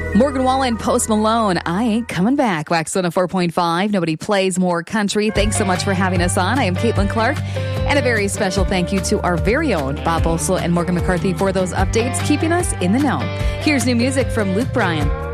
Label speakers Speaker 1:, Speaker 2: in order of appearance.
Speaker 1: Morgan Wallen, Post Malone, I Ain't Coming Back. Wax 104.5. Nobody plays more country. Thanks so much for having us on. I am Caitlin Clark. And a very special thank you to our very own Bob Boesel and Morgan McCarthy for those updates, keeping us in the know. Here's new music from Luke Bryan.